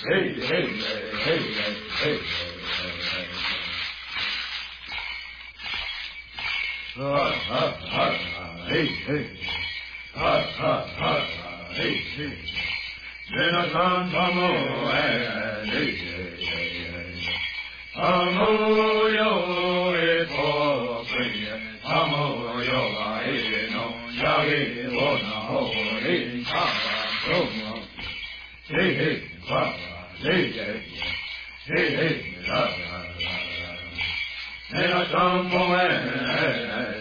hey, hey, hey, hey, hey, hey, hey, hey. Then come, hey, Amo yo epo priya, amo yo ai no yagi ona ho hey ha hey hey ba hey hey hey la la la. Then I come